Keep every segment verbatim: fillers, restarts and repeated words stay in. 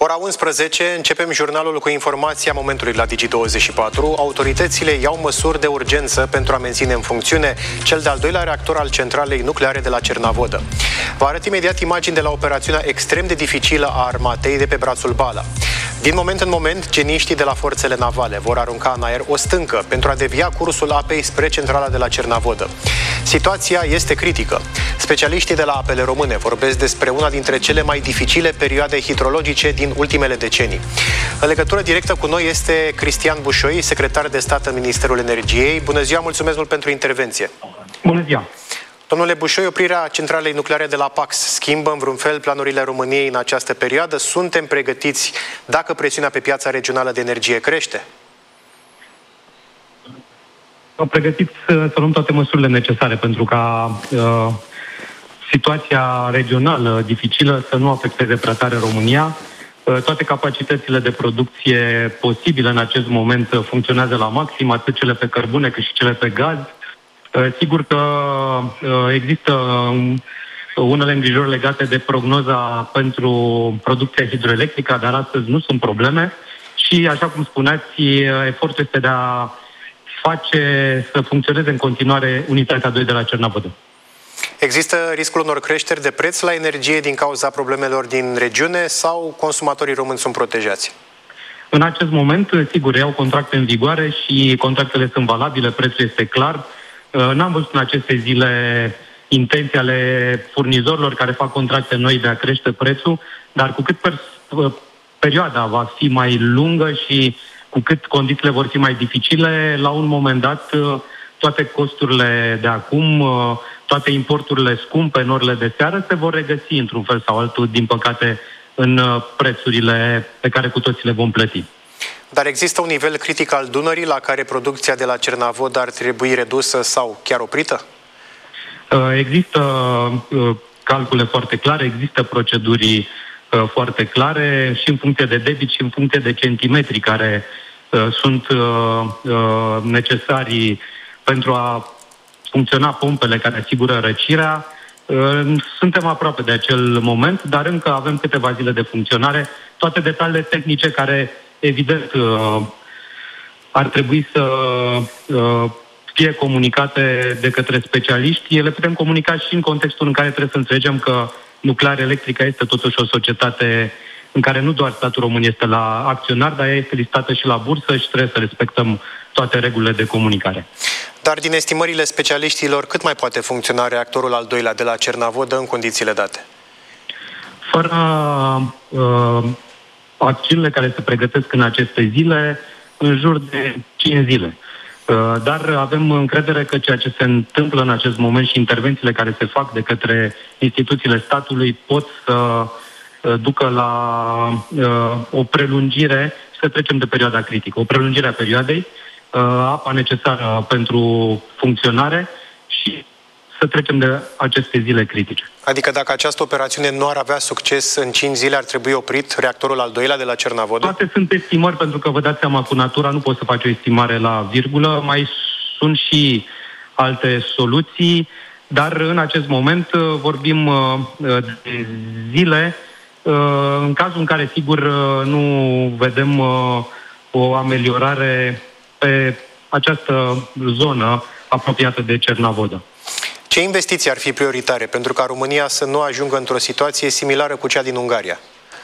Ora unsprezece, începem jurnalul cu informația momentului la Digi douăzeci și patru. Autoritățile iau măsuri de urgență pentru a menține în funcțiune cel de-al doilea reactor al centralei nucleare de la Cernavodă. Vă arăt imediat imagini de la operațiunea extrem de dificilă a armatei de pe brațul Bala. Din moment în moment, geniștii de la forțele navale vor arunca în aer o stâncă pentru a devia cursul apei spre centrala de la Cernavodă. Situația este critică. Specialiștii de la Apele Române vorbesc despre una dintre cele mai dificile perioade hidrologice din ultimele decenii. În legătură directă cu noi este Cristian Bușoi, secretar de stat în Ministerul Energiei. Bună ziua, mulțumesc mult pentru intervenție. Bună ziua! Domnule Bușoi, oprirea centralei nucleare de la Pax schimbă în vreun fel planurile României în această perioadă? Suntem pregătiți dacă presiunea pe piața regională de energie crește? Am pregătit să, să luăm toate măsurile necesare pentru ca uh, situația regională dificilă să nu afecteze prea tare România. Uh, toate capacitățile de producție posibile în acest moment funcționează la maxim, atât cele pe cărbune cât și cele pe gaz. Uh, sigur că uh, există um, unele îngrijorări legate de prognoza pentru producția hidroelectrică, dar astăzi nu sunt probleme și, așa cum spuneați, efortul este de a face să funcționeze în continuare unitatea doi de la Cernavodă. Există riscul unor creșteri de preț la energie din cauza problemelor din regiune sau consumatorii români sunt protejați? În acest moment, sigur, au contracte în vigoare și contractele sunt valabile, prețul este clar. N-am văzut în aceste zile intenții ale furnizorilor care fac contracte noi de a crește prețul, dar cu cât perioada va fi mai lungă și cu cât condițiile vor fi mai dificile, la un moment dat toate costurile de acum, toate importurile scumpe în orele de seară se vor regăsi într-un fel sau altul, din păcate, în prețurile pe care cu toții le vom plăti. Dar există un nivel critic al Dunării la care producția de la Cernavodă ar trebui redusă sau chiar oprită? Există calcule foarte clare, există proceduri foarte clare și în funcție de debit și în funcție de centimetri care uh, sunt uh, uh, necesari pentru a funcționa pompele care asigură răcirea. Uh, suntem aproape de acel moment, dar încă avem câteva zile de funcționare. Toate detaliile tehnice care, evident, uh, ar trebui să uh, fie comunicate de către specialiști, ele putem comunica și în contextul în care trebuie să înțelegem că Nuclear Electrica este totuși o societate în care nu doar statul român este la acționar, dar ea este listată și la bursă și trebuie să respectăm toate regulile de comunicare. Dar din estimările specialiștilor, cât mai poate funcționa reactorul al doilea de la Cernavodă în condițiile date? Fără uh, acțiunile care se pregătesc în aceste zile, în jur de cinci zile. Dar avem încredere că ceea ce se întâmplă în acest moment și intervențiile care se fac de către instituțiile statului pot să ducă la o prelungire și să trecem de perioada critică. O prelungire a perioadei, apa necesară pentru funcționare și să trecem de aceste zile critice. Adică dacă această operațiune nu ar avea succes în cinci zile, ar trebui oprit reactorul al doilea de la Cernavodă? Toate sunt estimări, pentru că vă dați seama, cu natura nu poți să faci o estimare la virgulă, mai sunt și alte soluții, dar în acest moment vorbim de zile, în cazul în care, sigur, nu vedem o ameliorare pe această zonă apropiată de Cernavodă. Ce investiții ar fi prioritare pentru ca România să nu ajungă într-o situație similară cu cea din Ungaria?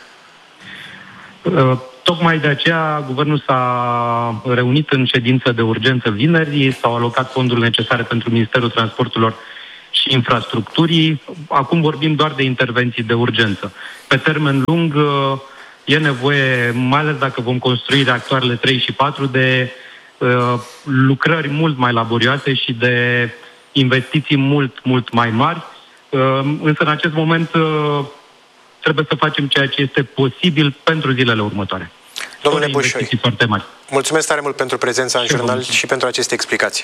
Tocmai de aceea guvernul s-a reunit în ședință de urgență vineri, s-au alocat fondurile necesare pentru Ministerul Transporturilor și Infrastructurii. Acum vorbim doar de intervenții de urgență. Pe termen lung e nevoie, mai ales dacă vom construi reactoarele trei și patru, de uh, lucrări mult mai laborioase și de investiții mult, mult mai mari, însă în acest moment trebuie să facem ceea ce este posibil pentru zilele următoare. Domnule Bușoi, mulțumesc tare mult pentru prezența în jurnal și pentru aceste explicații.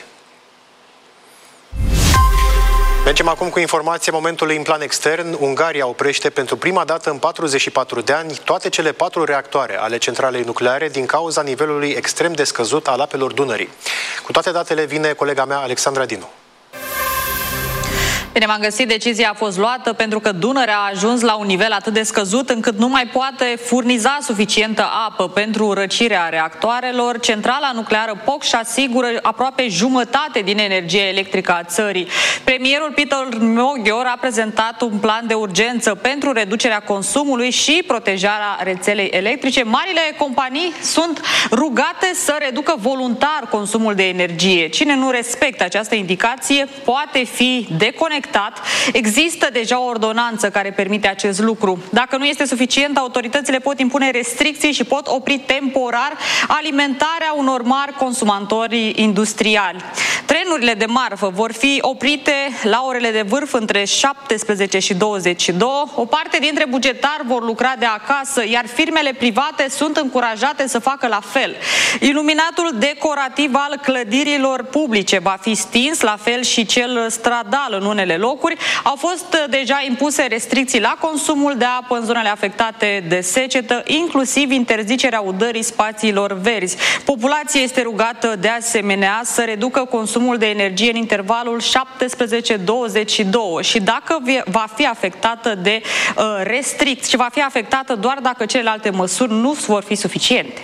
Mergem acum cu informația momentului în plan extern. Ungaria oprește pentru prima dată în patruzeci și patru de ani toate cele patru reactoare ale centralei nucleare din cauza nivelului extrem de scăzut al apelor Dunării. Cu toate datele vine colega mea Alexandra Dinu. Bine, m-am găsit, decizia a fost luată pentru că Dunărea a ajuns la un nivel atât de scăzut încât nu mai poate furniza suficientă apă pentru răcirea reactoarelor. Centrala nucleară Pocș asigură aproape jumătate din energia electrică a țării. Premierul Peter Moghior a prezentat un plan de urgență pentru reducerea consumului și protejarea rețelei electrice. Marile companii sunt rugate să reducă voluntar consumul de energie. Cine nu respectă această indicație poate fi deconectat. Există deja o ordonanță care permite acest lucru. Dacă nu este suficient, autoritățile pot impune restricții și pot opri temporar alimentarea unor mari consumatori industriali. Trenurile de marfă vor fi oprite la orele de vârf între șaptesprezece și douăzeci și doi. O parte dintre bugetari vor lucra de acasă, iar firmele private sunt încurajate să facă la fel. Iluminatul decorativ al clădirilor publice va fi stins, la fel și cel stradal în unele locuri. Au fost deja impuse restricții la consumul de apă în zonele afectate de secetă, inclusiv interzicerea udării spațiilor verzi. Populația este rugată de asemenea să reducă consumul de energie în intervalul șaptesprezece douăzeci și doi și dacă va fi afectată de uh, restricții și va fi afectată doar dacă celelalte măsuri nu vor fi suficiente.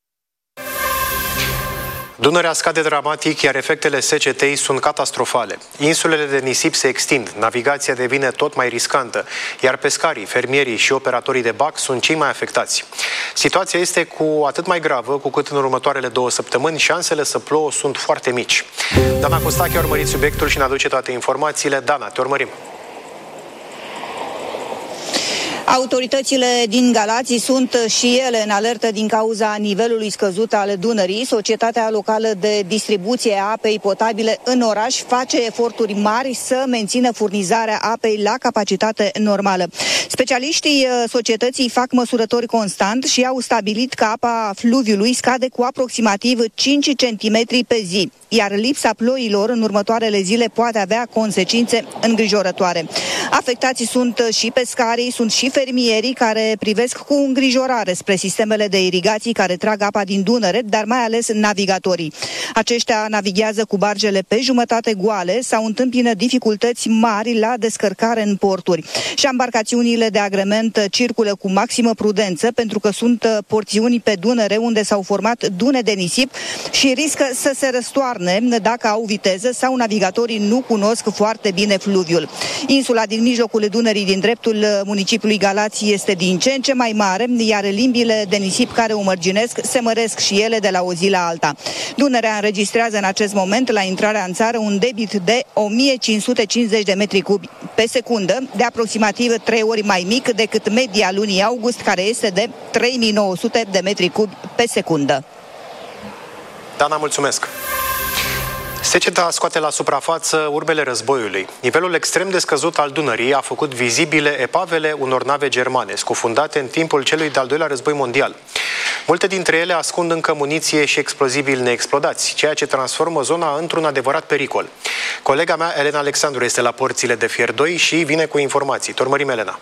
Dunărea scade dramatic, iar efectele secetei sunt catastrofale. Insulele de nisip se extind, navigația devine tot mai riscantă, iar pescarii, fermierii și operatorii de bac sunt cei mai afectați. Situația este cu atât mai gravă, cu cât în următoarele două săptămâni șansele să plouă sunt foarte mici. Dana Costache a urmărit subiectul și ne aduce toate informațiile. Dana, te urmărim. Autoritățile din Galați sunt și ele în alertă din cauza nivelului scăzut al Dunării. Societatea locală de distribuție a apei potabile în oraș face eforturi mari să mențină furnizarea apei la capacitate normală. Specialiștii societății fac măsurători constant și au stabilit că apa fluviului scade cu aproximativ cinci centimetri pe zi, iar lipsa ploilor în următoarele zile poate avea consecințe îngrijorătoare. Afectați sunt și pescarii, sunt și fermierii care privesc cu îngrijorare spre sistemele de irigații care trag apa din Dunăre, dar mai ales navigatorii. Aceștia navighează cu bargele pe jumătate goale sau întâmpină dificultăți mari la descărcare în porturi. Și embarcațiunile de agrement circulă cu maximă prudență pentru că sunt porțiuni pe Dunăre unde s-au format dune de nisip și riscă să se răstoarne dacă au viteză sau navigatorii nu cunosc foarte bine fluviul. Insula din mijlocul Dunării din dreptul municipiului Galați este din ce în ce mai mare, iar limbile de nisip care o mărginesc se măresc și ele de la o zi la alta. Dunărea înregistrează în acest moment la intrarea în țară un debit de o mie cinci sute cincizeci de metri cubi pe secundă, de aproximativ trei ori mai mic decât media lunii august, care este de trei mii nouă sute de metri cubi pe secundă. Dana, mulțumesc! Seceta scoate la suprafață urmele războiului. Nivelul extrem de scăzut al Dunării a făcut vizibile epavele unor nave germane, scufundate în timpul celui de-al doilea război mondial. Multe dintre ele ascund încă muniție și explozibili neexplodați, ceea ce transformă zona într-un adevărat pericol. Colega mea, Elena Alexandru, este la porțile de Fier doi și vine cu informații. Te urmărim, Elena.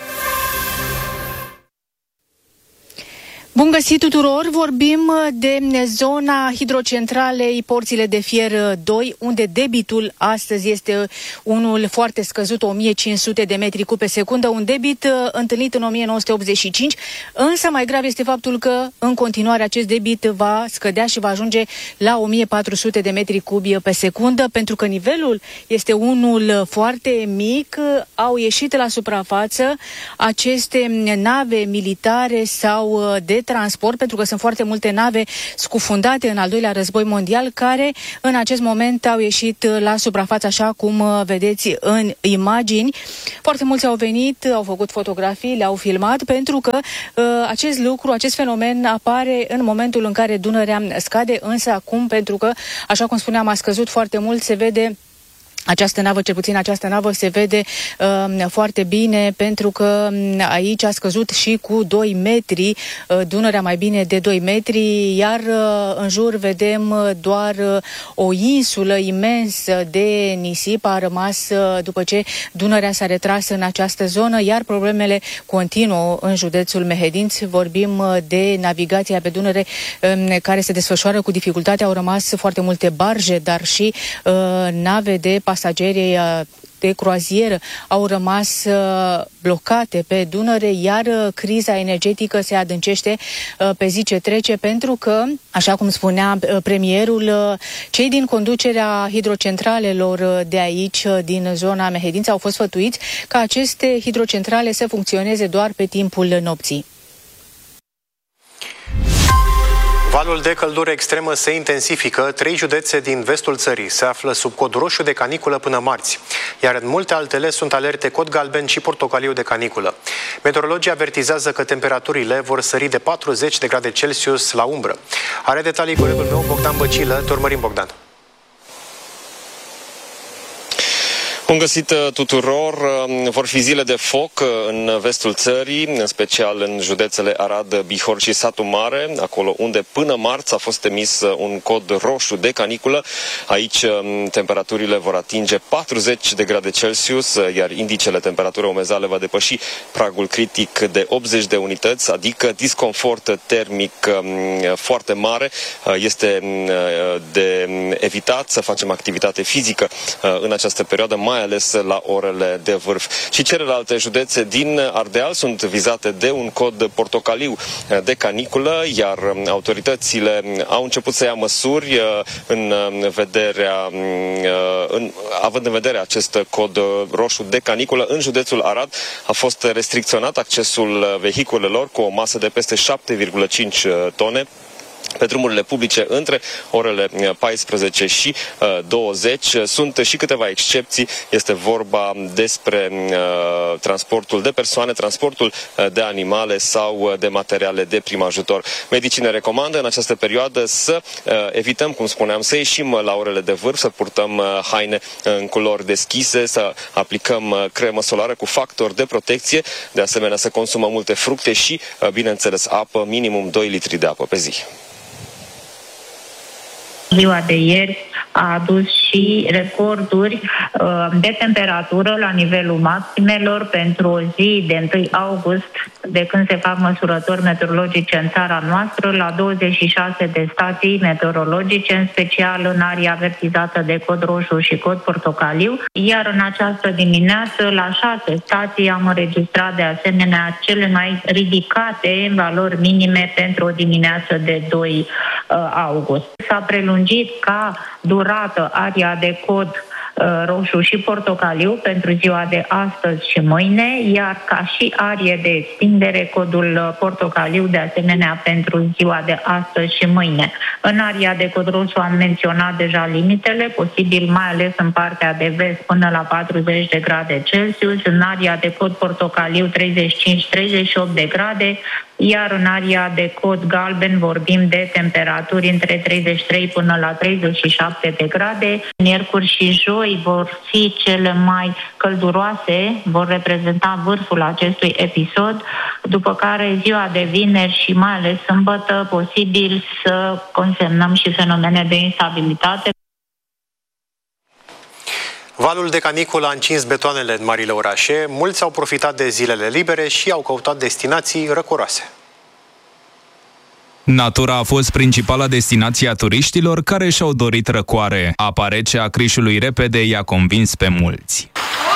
Bun găsit tuturor! Vorbim de zona hidrocentralei Porțile de Fier doi, unde debitul astăzi este unul foarte scăzut, o mie cinci sute de metri cub pe secundă, un debit întâlnit în o mie nouă sute optzeci și cinci, însă mai grav este faptul că în continuare acest debit va scădea și va ajunge la o mie patru sute de metri cubi pe secundă, pentru că nivelul este unul foarte mic. Au ieșit la suprafață aceste nave militare sau de transport, pentru că sunt foarte multe nave scufundate în al doilea război mondial care în acest moment au ieșit la suprafață, așa cum vedeți în imagini. Foarte mulți au venit, au făcut fotografii, le-au filmat, pentru că uh, acest lucru, acest fenomen apare în momentul în care Dunărea scade, însă acum, pentru că, așa cum spuneam, a scăzut foarte mult, se vede această navă, cel puțin această navă se vede uh, foarte bine, pentru că aici a scăzut și cu doi metri, uh, Dunărea mai bine de doi metri, iar uh, în jur vedem doar uh, o insulă imensă de nisip a rămas uh, după ce Dunărea s-a retras în această zonă, iar problemele continuă în județul Mehedinți. Vorbim uh, de navigația pe Dunăre uh, care se desfășoară cu dificultate, au rămas foarte multe barje, dar și uh, nave de pasageri de croazieră au rămas blocate pe Dunăre, iar criza energetică se adâncește pe zi ce trece, pentru că, așa cum spunea premierul, cei din conducerea hidrocentralelor de aici, din zona Mehedința, au fost sfătuiți ca aceste hidrocentrale să funcționeze doar pe timpul nopții. Valul de căldură extremă se intensifică. Trei județe din vestul țării se află sub cod roșu de caniculă până marți, iar în multe altele sunt alerte cod galben și portocaliu de caniculă. Meteorologii avertizează că temperaturile vor sări de patruzeci de grade Celsius la umbră. Are detalii colegul meu Bogdan Băcilă. Te urmărim, Bogdan. Bun găsit tuturor! Vor fi zile de foc în vestul țării, în special în județele Arad, Bihor și Satu Mare, acolo unde până marți a fost emis un cod roșu de caniculă. Aici temperaturile vor atinge patruzeci de grade Celsius, iar indicele temperatură umezale va depăși pragul critic de optzeci de unități, adică disconfort termic foarte mare. Este de evitat să facem activitate fizică în această perioadă, mai mai ales la orele de vârf. Și celelalte județe din Ardeal sunt vizate de un cod portocaliu de caniculă, iar autoritățile au început să ia măsuri în vederea, în, având în vedere acest cod roșu de caniculă. În județul Arad a fost restricționat accesul vehiculelor cu o masă de peste șapte virgulă cinci tone pe drumurile publice între orele paisprezece și douăzeci. Sunt și câteva excepții. Este vorba despre uh, transportul de persoane, transportul de animale sau de materiale de prim ajutor. Medicii ne recomandă în această perioadă să uh, evităm, cum spuneam, să ieșim la orele de vârf, să purtăm uh, haine în culori deschise, să aplicăm uh, cremă solară cu factor de protecție, de asemenea să consumăm multe fructe și, uh, bineînțeles, apă, minimum doi litri de apă pe zi. Ziua de ieri a adus și recorduri uh, de temperatură la nivelul maximelor pentru o zi de întâi august, de când se fac măsurători meteorologice în țara noastră, la douăzeci și șase de stații meteorologice, în special în area avertizată de cod roșu și cod portocaliu, iar în această dimineață la șase stații am înregistrat de asemenea cele mai ridicate valori minime pentru o dimineață de doi august. S-a prelungit ca durată area de cod roșu și portocaliu pentru ziua de astăzi și mâine, iar ca și arie de extindere codul portocaliu de asemenea pentru ziua de astăzi și mâine. În aria de cod roșu am menționat deja limitele, posibil mai ales în partea de vest până la patruzeci de grade Celsius, în aria de cod portocaliu treizeci și cinci treizeci și opt de grade, iar în aria de cod galben vorbim de temperaturi între treizeci și trei până la treizeci și șapte de grade. Miercuri și joi vor fi cele mai călduroase, vor reprezenta vârful acestui episod, după care ziua de vineri și mai ales sâmbătă posibil să consemnăm și fenomene de instabilitate. Valul de caniculă a încins betoanele în marile orașe, mulți au profitat de zilele libere și au căutat destinații răcoroase. Natura a fost principala destinație a turiștilor care și-au dorit răcoare. Apa rece a Crișului repede i-a convins pe mulți.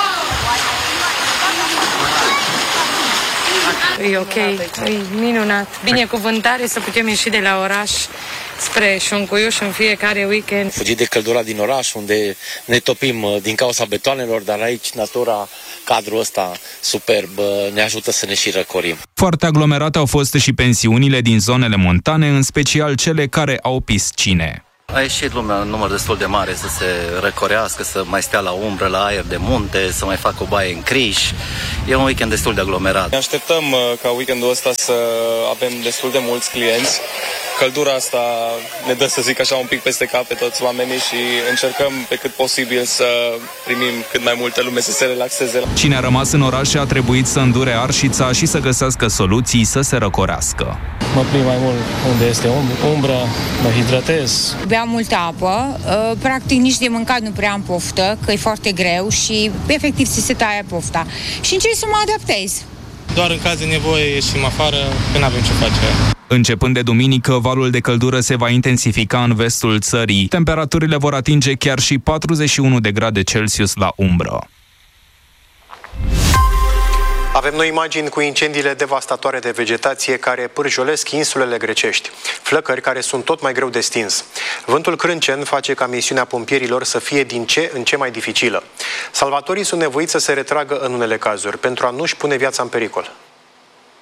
E ok, e minunat. Binecuvântare să putem ieși de la oraș spre Șuncuiuș în fiecare weekend. Fugit de căldura din oraș, unde ne topim din cauza betoanelor, dar aici natura, cadrul ăsta superb, ne ajută să ne și răcorim. Foarte aglomerate au fost și pensiunile din zonele montane, în special cele care au piscine. A ieșit lumea în număr destul de mare să se răcorească, să mai stea la umbră, la aer de munte, să mai facă o baie în Criș. E un weekend destul de aglomerat. Ne așteptăm ca weekendul ăsta să avem destul de mulți clienți. Căldura asta ne dă, să zic așa, un pic peste cap pe toți oamenii și încercăm pe cât posibil să primim cât mai multă lume să se relaxeze. Cine a rămas în oraș a trebuit să îndure arșița și să găsească soluții să se răcorească. Mă plimb mai mult unde este umbră, mă hidratez. Beau multă apă, practic nici de mâncat nu prea am poftă, că e foarte greu și efectiv ți se taie pofta. Și încerc să mă adaptez. Doar în caz de nevoie ieșim afară, că nu avem ce face. Începând de duminică, valul de căldură se va intensifica în vestul țării. Temperaturile vor atinge chiar și patruzeci și unu de grade Celsius la umbră. Avem noi imagini cu incendiile devastatoare de vegetație care pârjolesc insulele grecești, flăcări care sunt tot mai greu de stins. Vântul crâncen face ca misiunea pompierilor să fie din ce în ce mai dificilă. Salvatorii sunt nevoiți să se retragă în unele cazuri pentru a nu-și pune viața în pericol.